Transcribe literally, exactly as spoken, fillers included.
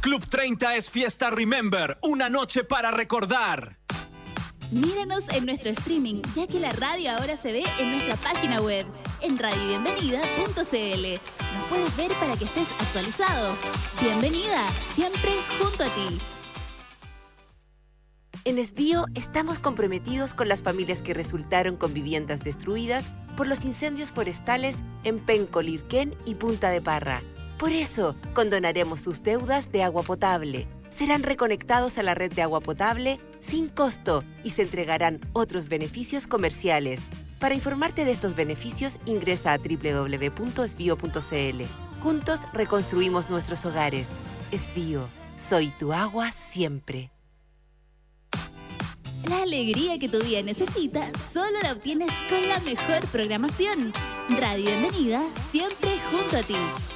Club treinta es fiesta Remember, una noche para recordar. Míranos en nuestro streaming, ya que la radio ahora se ve en nuestra página web, en radio bienvenida punto c l. Nos puedes ver para que estés actualizado. Bienvenida, siempre junto a ti. En Esbío estamos comprometidos con las familias que resultaron con viviendas destruidas por los incendios forestales en Penco, Lirquén y Punta de Parra. Por eso, condonaremos sus deudas de agua potable. Serán reconectados a la red de agua potable sin costo y se entregarán otros beneficios comerciales. Para informarte de estos beneficios, ingresa a doble u doble u doble u punto esbío punto c l. Juntos reconstruimos nuestros hogares. Esbío, soy tu agua siempre. La alegría que tu día necesita solo la obtienes con la mejor programación. Radio Bienvenida, siempre junto a ti.